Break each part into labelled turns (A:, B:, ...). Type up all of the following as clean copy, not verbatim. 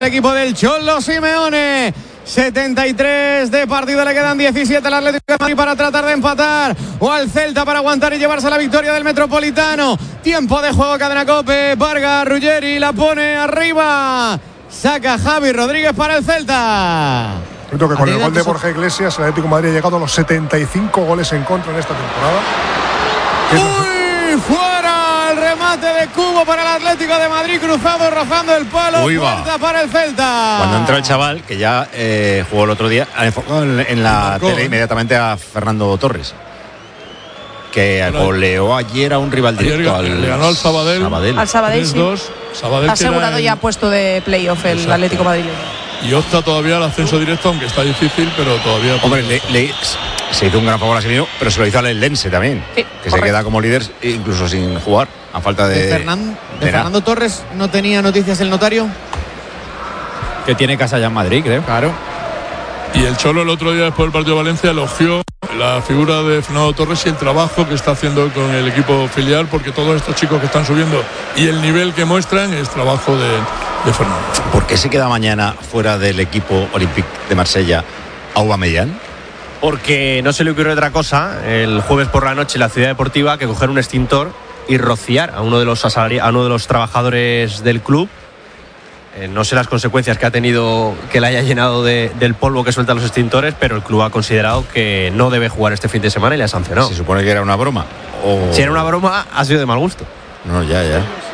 A: equipo del Cholo Simeone. 73 de partido, le quedan 17 al Atlético de Madrid para tratar de empatar, o al Celta para aguantar y llevarse la victoria del Metropolitano. Tiempo de juego, cadena COPE. Vargas, Ruggeri la pone arriba, saca Javi Rodríguez para el Celta.
B: Creo que con el gol de Borja Iglesias el Atlético de Madrid ha llegado a los 75 goles en contra en esta temporada.
A: ¡Uy! ¡Fuera! El remate de Cubo para el Atlético de Madrid, cruzado, rozando el palo. Puerta para el Celta.
C: Cuando entra el chaval, que ya jugó el otro día, ha enfocado en la tele inmediatamente a Fernando Torres, que goleó ayer a un rival directo.
D: Le ganó al Sabadell.
E: Al Sabadell, sí.
D: Sabadell
E: ha asegurado ya puesto de playoff el Exacto. Atlético madrileño.
D: Y opta todavía al ascenso directo, aunque está difícil, pero todavía...
C: Hombre, se hizo un gran favor a Sevilla, pero se lo hizo al Eldense también,
E: sí,
C: que correcto. Se queda como líder incluso sin jugar, a falta de
A: Fernando Torres. ¿No tenía noticias el notario?
F: Que tiene casa allá en Madrid, creo.
A: Claro.
D: Y el Cholo el otro día, después del partido de Valencia, elogió la figura de Fernando Torres y el trabajo que está haciendo con el equipo filial, porque todos estos chicos que están subiendo y el nivel que muestran es trabajo de Fernando.
C: ¿Por qué se queda mañana fuera del equipo Olympique de Marsella Aubameyang?
G: Porque no se le ocurrió otra cosa el jueves por la noche en la Ciudad Deportiva que coger un extintor y rociar a uno de los trabajadores del club. No sé las consecuencias que ha tenido que le haya llenado del polvo que sueltan los extintores, pero el club ha considerado que no debe jugar este fin de semana y le ha sancionado.
C: ¿Se supone que era una broma?
G: Si era una broma, ha sido de mal gusto.
C: No, ya.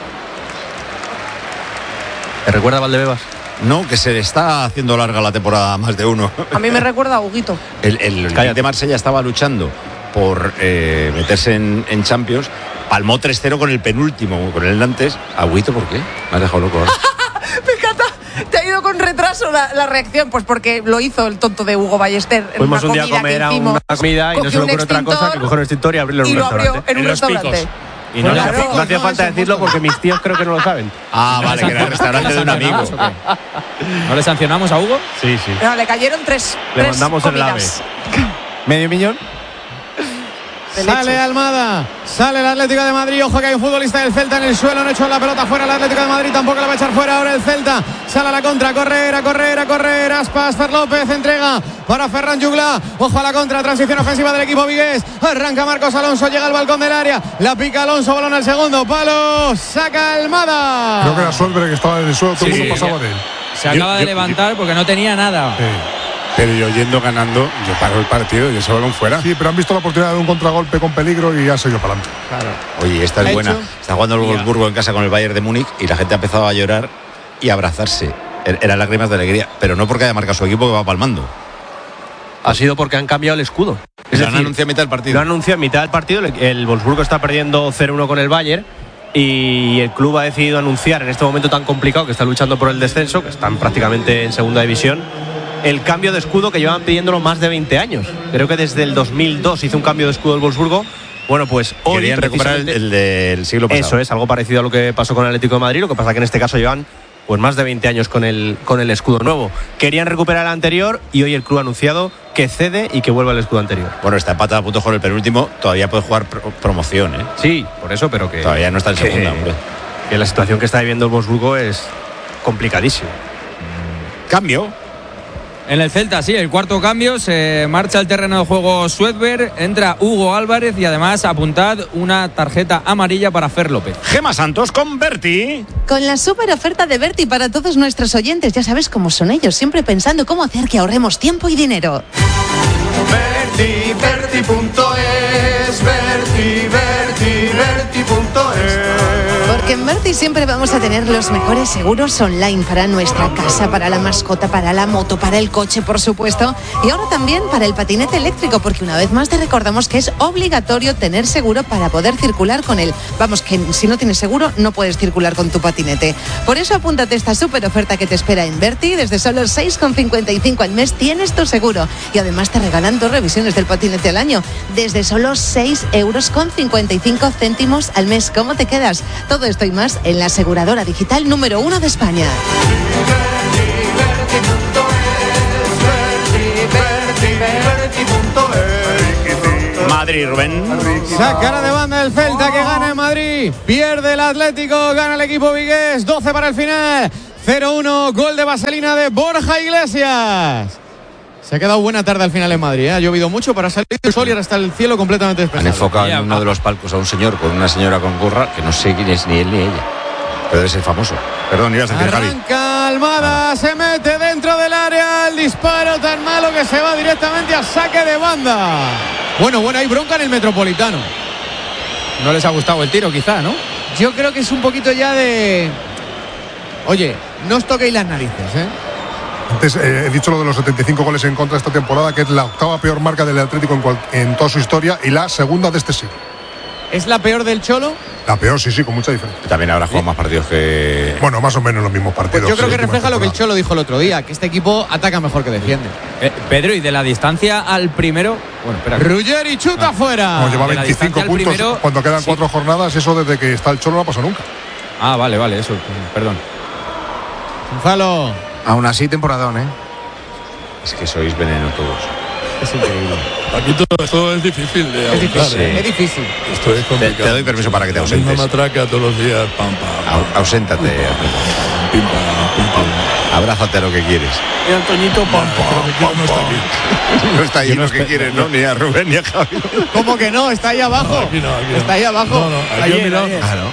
G: ¿Te recuerda a Valdebebas?
C: No, que se le está haciendo larga la temporada a más de uno.
E: A mí me recuerda a Huguito.
C: El de Marsella estaba luchando por meterse en Champions. Palmó 3-0 con el penúltimo, con el Nantes. Huguito, ¿por qué? Me has dejado loco ahora.
E: Me encanta, te ha ido con retraso la reacción, pues porque lo hizo el tonto de Hugo Ballester.
G: Fuimos un día a comer a una comida y no se le ocurre otra cosa que coger un extintor y abrirlo en un restaurante.
E: Y lo abrió en un restaurante.
G: Y no hacía falta decirlo porque mis tíos creo que no lo saben.
C: Vale, que era el restaurante de un amigo.
F: ¿No le sancionamos a Hugo?
G: Sí.
E: No, le cayeron tres
G: mandamos
E: comidas.
G: ¿Medio millón?
A: Sale Almada, sale el Atlético de Madrid. Ojo que hay un futbolista del Celta en el suelo. No echó la pelota fuera el Atlético de Madrid, tampoco la va a echar fuera ahora el Celta. Sale a la contra, a correr. Aspas, Fer López, entrega para Ferran Jugla. Ojo a la contra, transición ofensiva del equipo vigués. Arranca Marcos Alonso, llega al balcón del área. La pica Alonso, balón al segundo palo. Saca Almada.
B: Creo que era Solberg que estaba en el suelo, todo el mundo pasaba de él.
F: Se acaba de levantar porque no tenía nada.
H: Pero yo yendo ganando, yo paro el partido y ese balón fuera.
B: Sí, pero han visto la oportunidad de un contragolpe con peligro y ha seguido para adelante.
A: Claro.
C: Oye, esta es buena. Está jugando el Wolfsburgo en casa con el Bayern de Múnich y la gente ha empezado a llorar y a abrazarse. Eran lágrimas de alegría, pero no porque haya marcado su equipo que va palmando.
G: Ha sido porque han cambiado el escudo.
C: Lo han anunciado a mitad del partido.
G: Lo han anunciado a mitad del partido. El Wolfsburgo está perdiendo 0-1 con el Bayern. Y el club ha decidido anunciar en este momento tan complicado que está luchando por el descenso, que están prácticamente en segunda división, el cambio de escudo que llevan pidiéndolo más de 20 años. Creo que desde el 2002 hizo un cambio de escudo el Wolfsburgo. Bueno, pues hoy
C: querían recuperar el del siglo pasado.
G: Eso es, algo parecido a lo que pasó con el Atlético de Madrid. Lo que pasa que en este caso llevan pues más de 20 años con el escudo nuevo. Querían recuperar el anterior y hoy el club ha anunciado que cede y que vuelva al escudo anterior.
C: Bueno, está empatado a puntos con el penúltimo. Todavía puede jugar promoción, ¿eh?
G: Sí, por eso, pero que...
C: Todavía no está en segunda, hombre.
G: Que la situación que está viviendo el Wolfsburgo es complicadísima.
C: Cambio.
F: En el Celta, sí, el cuarto cambio, se marcha al terreno de juego Suedberg, entra Hugo Álvarez y además apuntad una tarjeta amarilla para Fer López.
C: Gema Santos con Berti.
I: Con la súper oferta de Berti para todos nuestros oyentes, ya sabes cómo son ellos, siempre pensando cómo hacer que ahorremos tiempo y dinero.
J: Berti.es, Berti.es.
I: Porque en Berti siempre vamos a tener los mejores seguros online para nuestra casa, para la mascota, para la moto, para el coche, por supuesto. Y ahora también para el patinete eléctrico, porque una vez más te recordamos que es obligatorio tener seguro para poder circular con él. Vamos, que si no tienes seguro no puedes circular con tu patinete. Por eso apúntate esta súper oferta que te espera en Berti. Desde solo 6,55 al mes tienes tu seguro. Y además te regalan 2 revisiones del patinete al año. Desde solo 6,55 € al mes. ¿Cómo te quedas? Todo esto y más en la aseguradora digital número 1 de España.
C: Madrid, Rubén.
A: Sacará de banda el Celta, que gana en Madrid. Madrid, pierde el Atlético, gana el equipo vigués, 12 para el final, 0-1, gol de vaselina de Borja Iglesias. Se ha quedado buena tarde al final en Madrid, ¿eh? Ha llovido mucho para salir el sol y ahora está el cielo completamente despejado.
C: Han enfocado en uno de los palcos a un señor con una señora con gorra que no sé quién es ni él ni ella. Pero debe ser famoso. Perdón, ibas a decir, Javi.
A: Arranca Almada, se mete dentro del área, el disparo tan malo que se va directamente a saque de banda. Bueno, hay bronca en el Metropolitano.
F: No les ha gustado el tiro, quizá, ¿no?
A: Yo creo que es un poquito ya de... Oye, no os toquéis las narices, ¿eh?
B: Antes he dicho lo de los 75 goles en contra esta temporada, que es la octava peor marca del Atlético en toda su historia y la segunda de este siglo.
A: ¿Es la peor del Cholo?
B: La peor, sí, con mucha diferencia.
C: También habrá jugado más partidos que...
B: Bueno, más o menos los mismos partidos.
A: Pues yo creo que refleja lo que el Cholo dijo el otro día, que este equipo ataca mejor que defiende.
F: Pedro, y de la distancia al primero... Bueno, espera.
A: Ruggeri chuta fuera.
B: Como lleva 25 puntos primero, cuando quedan 4 jornadas, eso desde que está el Cholo no ha pasado nunca.
F: Ah, vale, eso, perdón.
A: Gonzalo.
K: Aún así, temporadón, ¿eh?
C: Es que sois veneno todos.
A: Es increíble.
D: Aquí todo es difícil de
A: aguantar. Es difícil.
D: Esto es complicado.
C: Te doy permiso para que te ausentes.
D: Una matraca todos los días.
C: Auséntate.
D: Pim, pam.
C: Abrázate a lo que quieres.
D: Y Antoñito, no está aquí.
C: No está ahí lo que quieres, ¿no? Ni a Rubén ni a Javi.
A: ¿Cómo que no? Está ahí abajo.
D: No, aquí no.
A: Está ahí abajo.
D: No, aquí
A: ayer.
C: Claro.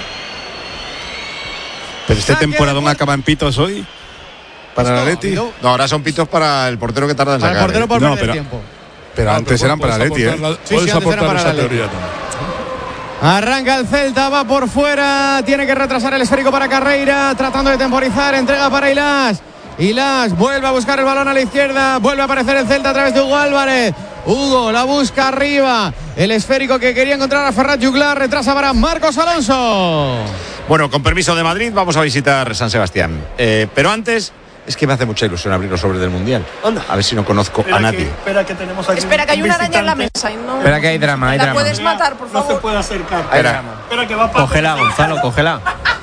H: Pero este temporadón acaba en pitos hoy. ¿Para el Atleti?
C: No, ahora son pitos para el portero que tarda en sacar.
A: Para el portero por perder tiempo.
H: Pero antes eran para el Atleti, ¿eh?
D: Puedes aportar esa teoría también.
A: Arranca el Celta, va por fuera, tiene que retrasar el esférico para Carreira, tratando de temporizar, entrega para Ilás. Ilás vuelve a buscar el balón a la izquierda, vuelve a aparecer el Celta a través de Hugo Álvarez. Hugo la busca arriba, el esférico que quería encontrar a Ferrat Juglar, retrasa para Marcos Alonso.
C: Bueno, con permiso de Madrid, vamos a visitar San Sebastián. Pero antes... Es que me hace mucha ilusión abrir los sobres del Mundial.
J: Anda.
C: A ver si no conozco a nadie.
J: Espera que tenemos aquí.
E: Espera que hay una araña en la mesa y no.
F: Espera que hay drama,
E: ¿La puedes matar, por favor?
J: No se puede acercar.
C: Hay drama.
J: Espera que va para.
G: Cógela, Gonzalo, cógela.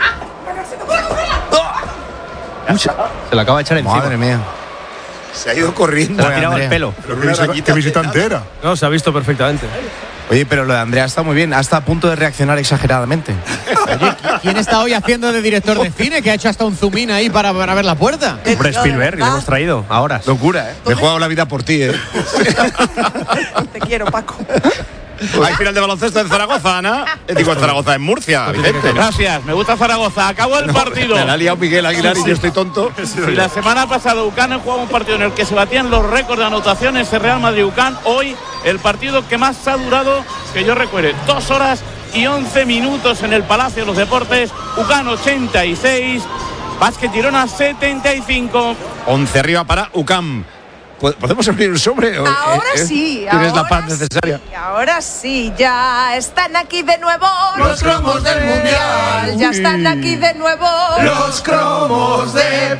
G: Se la acaba de echar encima.
K: Madre mía.
C: Se ha ido corriendo.
G: Se le ha tirado el pelo.
B: ¿Qué visitante era?
G: No, se ha visto perfectamente.
K: Oye, pero lo de Andrea está muy bien. Hasta a punto de reaccionar exageradamente.
A: Oye, ¿quién está hoy haciendo de director de cine? Que ha hecho hasta un zoom in ahí para ver la puerta.
G: Hombre, Spielberg, le hemos traído ahora.
K: Locura, ¿eh?
C: Me he jugado la vida por ti, ¿eh?
E: Te quiero, Paco.
C: Hay final de baloncesto en Zaragoza, Ana. Digo, en Zaragoza, en Murcia, Vicente.
L: Gracias, me gusta Zaragoza. Acabó el partido.
C: Me la ha liado Miguel Aguilar y yo estoy tonto.
L: Y la semana pasada UCAN jugaba un partido en el que se batían los récords de anotaciones. El Real Madrid-UCAN. Hoy el partido que más ha durado, que yo recuerde, 2 horas y 11 minutos en el Palacio de los Deportes. UCAN 86, Básquet Girona 75.
C: 11 arriba para UCAM. ¿Podemos abrir un sobre?
E: Ahora sí.
C: ¿Tienes la paz necesaria?
E: Sí, ahora sí, ya están aquí de nuevo
J: los cromos del Mundial.
E: Ya están aquí de nuevo
J: los cromos de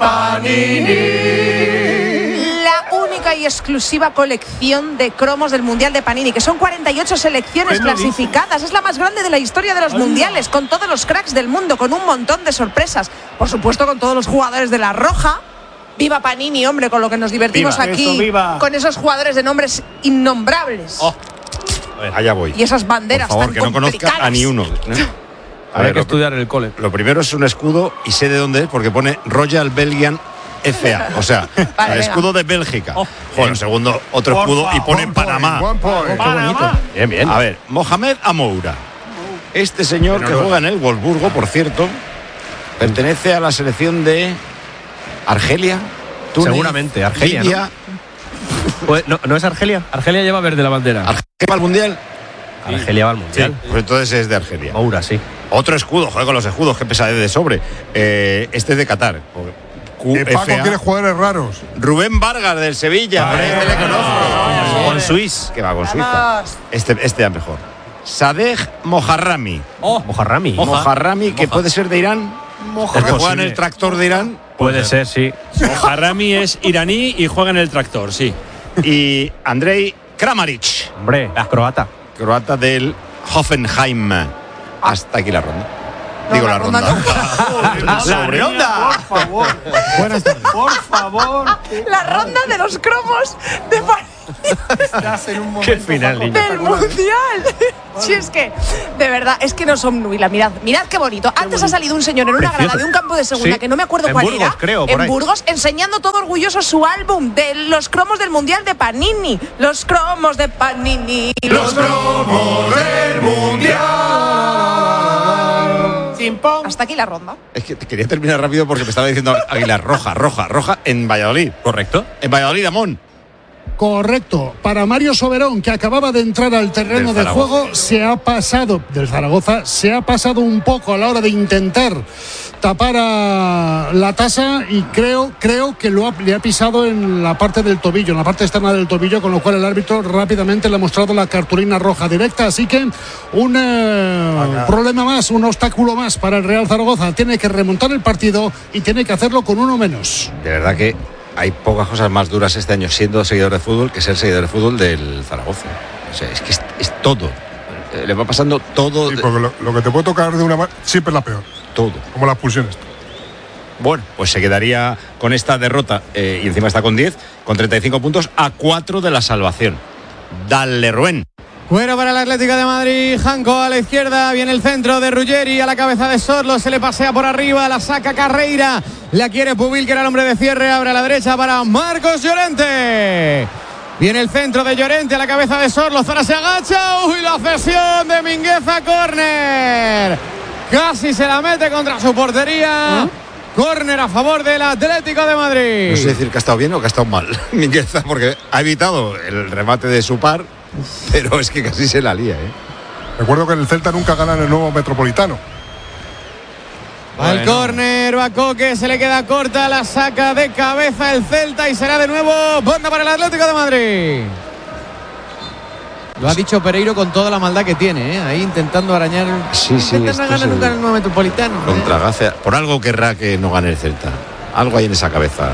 J: Panini.
E: La única y exclusiva colección de cromos del Mundial de Panini, que son 48 selecciones clasificadas. Es la más grande de la historia de los mundiales, con todos los cracks del mundo, con un montón de sorpresas. Por supuesto, con todos los jugadores de la Roja. Viva Panini, hombre, con lo que nos divertimos aquí.
J: Viva.
E: Con esos jugadores de nombres innombrables.
C: Allá voy.
E: Y esas banderas
C: por favor,
E: tan
C: que no conozca
E: complicadas.
C: a ni uno.
G: Hay que estudiar en el cole.
C: Lo primero es un escudo y sé de dónde es porque pone Royal Belgian FA. O sea,
E: Vale,
C: el escudo de Bélgica. Joder, segundo, otro escudo y pone Panamá. Bien, bien. A ver, Mohamed Amoura. Este señor que juega en el Wolfsburgo, por cierto, pertenece a la selección de Argelia. Túnez,
G: seguramente, Argelia.
C: Libia.
G: ¿No es Argelia?
F: Argelia lleva verde la bandera.
C: ¿Argelia va al Mundial?
G: Argelia va al Mundial.
C: Pues entonces es de Argelia.
G: Amoura, sí.
C: Otro escudo, joder, con los escudos, qué pesadez de sobre. Este es de Qatar.
B: Paco quiere jugadores raros.
C: Rubén Vargas del Sevilla. Este le conozco. Con Suiza. Que va con Suiza. Este es mejor. Sadegh Mojarrami. Mojarrami, que puede ser de Irán. El que juega en el tractor de Irán.
G: Puede ser, sí.
F: Mojarrami es iraní y juega en el tractor, sí.
C: Y Andrei Kramaric.
G: Hombre, croata.
C: Croata del Hoffenheim. Hasta aquí la ronda. Digo la ronda.
J: La ronda. Por favor.
A: Buenas tardes.
J: Por favor.
E: La ronda de los cromos de Panini.
M: Estás en un momento
G: Qué final, niño.
E: ¡Del Mundial! Si es que, de verdad, es que no son Nuila. Mirad qué bonito. Antes ha salido un señor en una grada de un campo de segunda,
G: Sí.
E: que no me acuerdo
G: En
E: cuál
G: Burgos,
E: era.
G: creo, por
E: en
G: ahí.
E: Burgos, enseñando todo orgulloso su álbum de los cromos del Mundial de Panini. Los cromos de Panini.
J: Los cromos del Mundial.
E: Chimpón. Hasta aquí la ronda.
C: Es que quería terminar rápido porque me estaba diciendo Aguilar, roja en Valladolid.
G: Correcto.
C: En Valladolid, Amón.
N: Correcto. Para Mario Soberón, que acababa de entrar al terreno de juego, se ha pasado, del Zaragoza, se ha pasado un poco a la hora de intentar tapar a la tasa y creo que le ha pisado en la parte del tobillo, en la parte externa del tobillo, con lo cual el árbitro rápidamente le ha mostrado la cartulina roja directa. Así que un problema más, un obstáculo más para el Real Zaragoza. Tiene que remontar el partido y tiene que hacerlo con uno menos.
C: De verdad que hay pocas cosas más duras este año siendo seguidor de fútbol que ser seguidor de fútbol del Zaragoza. O sea, es que es todo. Le va pasando todo.
B: Sí, porque lo que te puede tocar de una mano siempre es la peor.
C: Todo.
B: Como las pulsiones.
C: Bueno, pues se quedaría con esta derrota y encima está con 10, con 35 puntos, a 4 de la salvación. Dale, Rubén.
A: Cuero para el Atlético de Madrid, Janko a la izquierda, viene el centro de Ruggeri a la cabeza de Sorlo, se le pasea por arriba, la saca Carreira, la quiere Pubil, que era el hombre de cierre, abre a la derecha para Marcos Llorente. Viene el centro de Llorente a la cabeza de Sorlo, Zara se agacha, ¡uy! La cesión de Mingueza, córner. Casi se la mete contra su portería. Córner a favor del Atlético de Madrid.
C: No sé decir que ha estado bien o que ha estado mal, Mingueza, porque ha evitado el remate de su par, pero es que casi se la lía, ¿eh?
B: Recuerdo que el Celta nunca gana en el nuevo Metropolitano.
A: Al córner, Bacoque se le queda corta, la saca de cabeza el Celta y será de nuevo banda para el Atlético de Madrid. Lo ha dicho Pereiro con toda la maldad que tiene, ahí intentando arañar.
C: Sí,
A: Intenta no ganar nunca en el nuevo Metropolitano.
C: Contra Gaza. Por algo querrá que no gane el Celta. Algo hay en esa cabeza.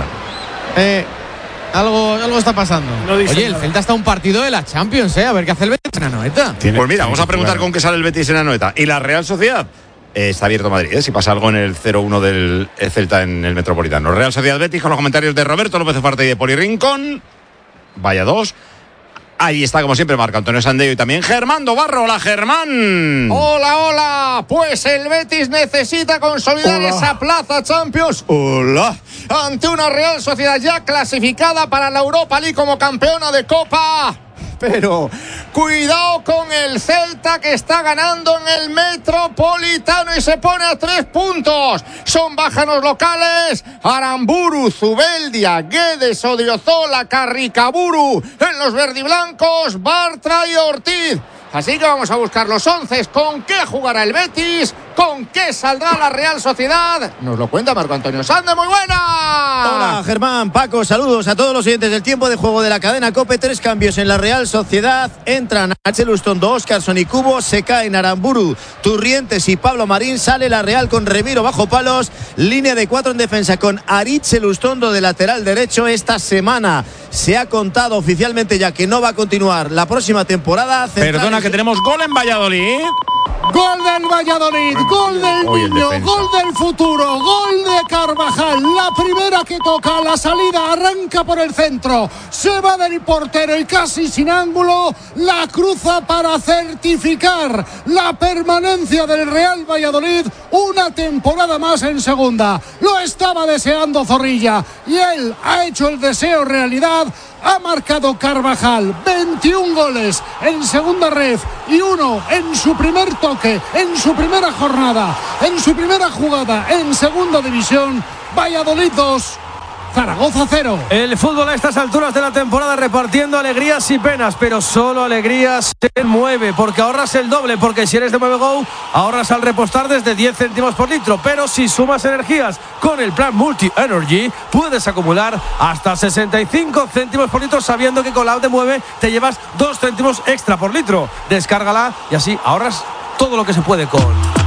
A: Algo está pasando.
M: No dice
A: Oye, el
M: nada.
A: Celta está un partido de la Champions, a ver qué hace el Betis en Anoeta.
C: Pues mira, vamos a preguntar con qué sale el Betis en Anoeta. ¿Y la Real Sociedad? Está abierto Madrid, si pasa algo en el 0-1 del Celta en el Metropolitano. Real Sociedad Betis con los comentarios de Roberto López Ufarte y de Poli Rincón. Vaya dos. Ahí está, como siempre, Marco Antonio Sandeo y también Germán Dobarro. Hola, Germán.
J: Hola, pues el Betis necesita consolidar esa plaza Champions. Hola. Ante una Real Sociedad ya clasificada para la Europa League como campeona de Copa. Pero cuidado con el Celta, que está ganando en el Metropolitano y se pone a 3 puntos. Son bajanos locales: Aramburu, Zubeldia, Guedes, Odriozola, Carricaburu. En los verdiblancos, Bartra y Ortiz. Así que vamos a buscar los 11. ¿Con qué jugará el Betis? ¿Con qué saldrá la Real Sociedad? Nos lo cuenta Marco Antonio Sande. ¡Muy buena!
O: Hola, Germán, Paco, saludos a todos los oyentes del tiempo de juego de la cadena COPE. 3 cambios en la Real Sociedad. Entran Axel Ustondo, Óscarson y Cubo. Se caen Aramburu, Turrientes y Pablo Marín. Sale la Real con Remiro bajo palos. Línea de 4 en defensa con Aritzel Ustondo de lateral derecho. Esta semana se ha contado oficialmente ya que no va a continuar la próxima temporada.
C: Perdona, que tenemos gol en Valladolid.
N: Gol del Valladolid, gol del niño, gol del futuro, gol de Carvajal. La primera que toca, la salida arranca por el centro, se va del portero y casi sin ángulo la cruza para certificar la permanencia del Real Valladolid una temporada más en segunda. Lo estaba deseando Zorrilla y él ha hecho el deseo realidad. Ha marcado Carvajal 21 goles en segunda ref y 1 en su primer toque, en su primera jornada, en su primera jugada en segunda división. Valladolid 2, Zaragoza 0.
G: El fútbol a estas alturas de la temporada repartiendo alegrías y penas, pero solo alegrías se mueve, porque ahorras el doble, porque si eres de MoveGo ahorras al repostar desde 10 céntimos por litro, pero si sumas energías con el plan Multi Energy puedes acumular hasta 65 céntimos por litro, sabiendo que con la app de Mueve te llevas 2 céntimos extra por litro. Descárgala y así ahorras todo lo que se puede con...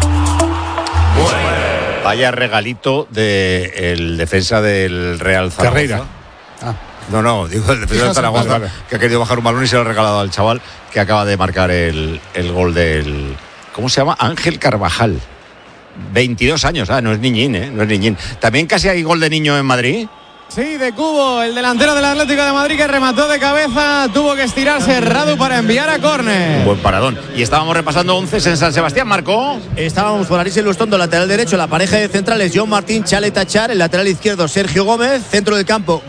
C: Vaya regalito del defensa del Real Zaragoza.
B: Carreira.
C: No, digo el defensa del Zaragoza, que ha querido bajar un balón y se lo ha regalado al chaval que acaba de marcar el gol del... ¿Cómo se llama? Ángel Carvajal. 22 años, no es niñín, no es niñín. ¿También casi hay gol de niño en Madrid?
A: Sí, de Cubo, el delantero del Atlético de Madrid que remató de cabeza, tuvo que estirarse Radu para enviar a córner.
C: Buen paradón. Y estábamos repasando 11 en San Sebastián, Marco.
O: Estábamos por Arísel Lustondo, lateral derecho, la pareja de centrales John Martín, Chale Tachar, el lateral izquierdo Sergio Gómez, centro del campo